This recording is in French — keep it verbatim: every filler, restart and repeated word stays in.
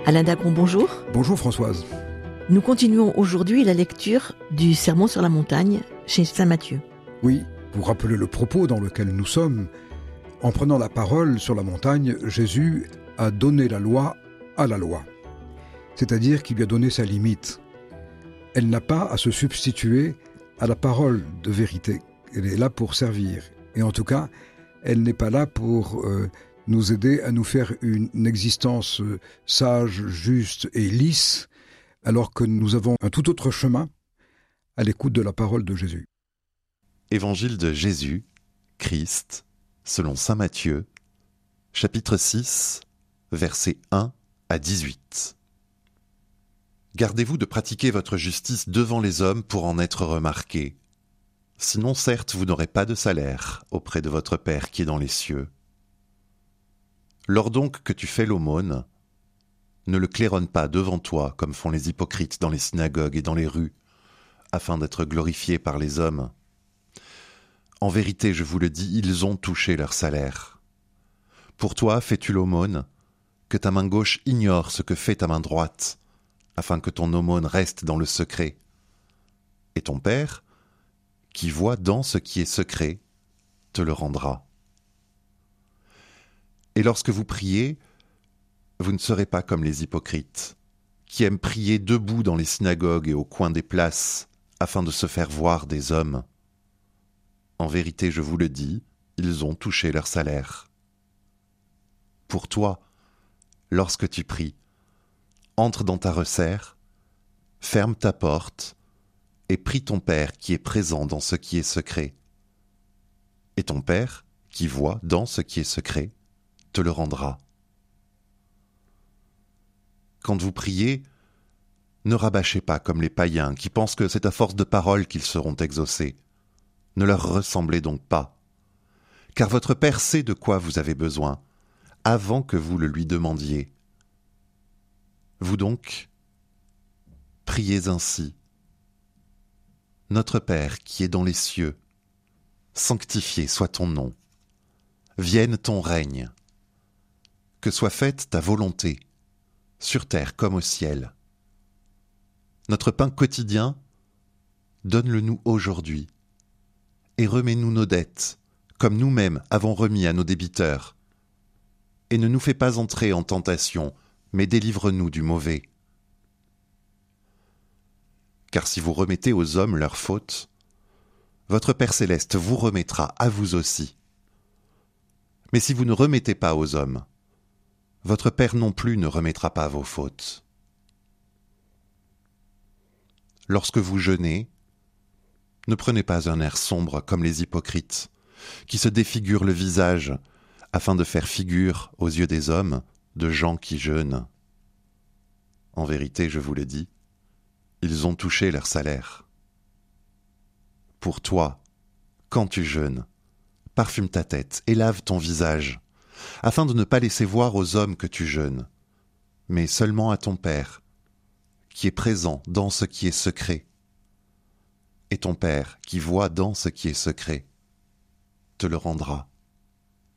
Alain Dacon, bonjour. Bonjour Françoise. Nous continuons aujourd'hui la lecture du Sermon sur la montagne chez saint Matthieu. Oui, pour rappeler le propos dans lequel nous sommes, en prenant la parole sur la montagne, Jésus a donné la loi à la loi. C'est-à-dire qu'il lui a donné sa limite. Elle n'a pas à se substituer à la parole de vérité. Elle est là pour servir. Et en tout cas, elle n'est pas là pour euh, nous aider à nous faire une, une existence euh, sage, juste et lisse, alors que nous avons un tout autre chemin à l'écoute de la parole de Jésus. Évangile de Jésus, Christ, selon saint Matthieu, chapitre six, versets un à dix-huit. Gardez-vous de pratiquer votre justice devant les hommes pour en être remarqués. Sinon, certes, vous n'aurez pas de salaire auprès de votre Père qui est dans les cieux. Lors donc que tu fais l'aumône, ne le claironne pas devant toi comme font les hypocrites dans les synagogues et dans les rues, afin d'être glorifiés par les hommes. En vérité, je vous le dis, ils ont touché leur salaire. Pour toi, fais-tu l'aumône, que ta main gauche ignore ce que fait ta main droite, afin que ton aumône reste dans le secret. Et ton Père, qui voit dans ce qui est secret, te le rendra. Et lorsque vous priez, vous ne serez pas comme les hypocrites, qui aiment prier debout dans les synagogues et au coin des places, afin de se faire voir des hommes. En vérité, je vous le dis, ils ont touché leur salaire. Pour toi, lorsque tu pries, entre dans ta resserre, ferme ta porte, et prie ton Père qui est présent dans ce qui est secret. Et ton Père, qui voit dans ce qui est secret, te le rendra. Quand vous priez, ne rabâchez pas comme les païens qui pensent que c'est à force de paroles qu'ils seront exaucés. Ne leur ressemblez donc pas, car votre Père sait de quoi vous avez besoin, avant que vous le lui demandiez. Vous donc, priez ainsi. Notre Père qui est dans les cieux, sanctifié soit ton nom. Vienne ton règne. Que soit faite ta volonté, sur terre comme au ciel. Notre pain quotidien, donne-le-nous aujourd'hui. Et remets-nous nos dettes, comme nous-mêmes avons remis à nos débiteurs. Et ne nous fais pas entrer en tentation, mais délivre-nous du mauvais. Car si vous remettez aux hommes leurs fautes, votre Père céleste vous remettra à vous aussi. Mais si vous ne remettez pas aux hommes, votre Père non plus ne remettra pas vos fautes. Lorsque vous jeûnez, ne prenez pas un air sombre comme les hypocrites, qui se défigurent le visage afin de faire figure aux yeux des hommes de gens qui jeûnent. En vérité, je vous le dis, ils ont touché leur salaire. Pour toi, quand tu jeûnes, parfume ta tête et lave ton visage, afin de ne pas laisser voir aux hommes que tu jeûnes, mais seulement à ton Père, qui est présent dans ce qui est secret. Et ton Père, qui voit dans ce qui est secret, te le rendra.